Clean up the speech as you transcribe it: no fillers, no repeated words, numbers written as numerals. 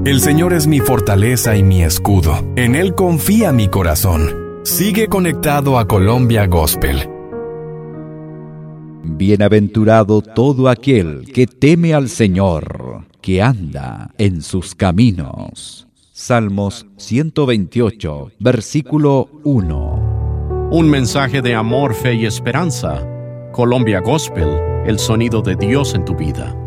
El Señor es mi fortaleza y mi escudo. En Él confía mi corazón. Sigue conectado a Colombia Gospel. Bienaventurado todo aquel que teme al Señor, que anda en sus caminos. Salmos 128, versículo 1. Un mensaje de amor, fe y esperanza. Colombia Gospel, el sonido de Dios en tu vida.